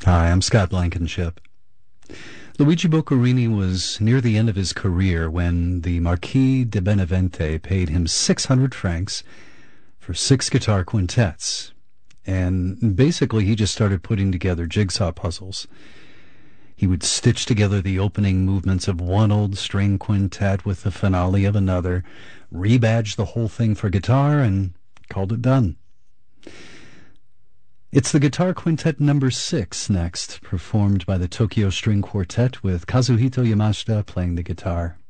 Hi, I'm Scott Blankenship. Luigi Boccherini was near the end of his career when the Marquis de Benevente paid him 600 francs for 6 guitar quintets. And basically he just started putting together jigsaw puzzles. He would stitch together the opening movements of one old string quintet with the finale of another, rebadge the whole thing for guitar, and called it done. It's the Guitar Quintet number 6 next, performed by the Tokyo String Quartet with Kazuhito Yamashita playing the guitar.